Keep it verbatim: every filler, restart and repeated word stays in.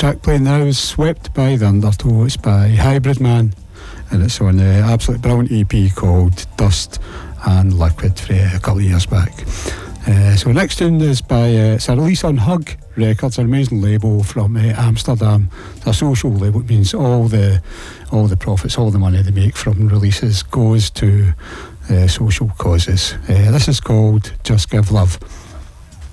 track playing now is Swept by the Undertow. It's by Hybrid Man, and it's on the absolute brilliant E P called Dust and Liquid from a couple of years back. Uh, so next tune is by, uh, it's a release on Hug Records, an amazing label from uh, Amsterdam. It's a social label. It means all the all the profits, all the money they make from releases goes to uh, social causes. Uh, this is called Just Give Love.